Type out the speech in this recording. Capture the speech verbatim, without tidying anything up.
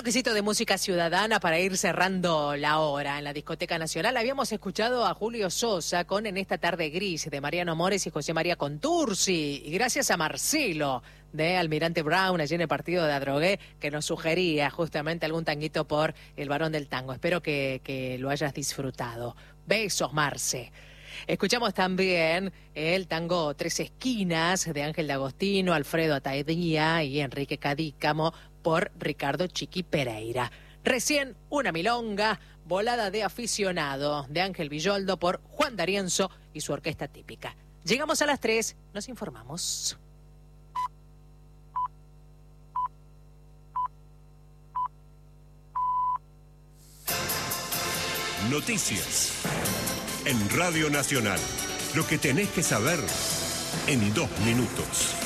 toquecito de música ciudadana para ir cerrando la hora. En la Discoteca Nacional habíamos escuchado a Julio Sosa con En esta tarde gris de Mariano Mores y José María Contursi. Y gracias a Marcelo de Almirante Brown, allí en el partido de Adrogué, que nos sugería justamente algún tanguito por el varón del tango. Espero que, que lo hayas disfrutado. Besos, Marce. Escuchamos también el tango Tres Esquinas de Ángel D'Agostino, Alfredo Ataedía y Enrique Cadícamo por Ricardo Chiqui Pereira. Recién una milonga, Volada de Aficionado de Ángel Villoldo por Juan D'Arienzo y su orquesta típica. Llegamos a las tres, nos informamos. Noticias en Radio Nacional. Lo que tenés que saber en dos minutos.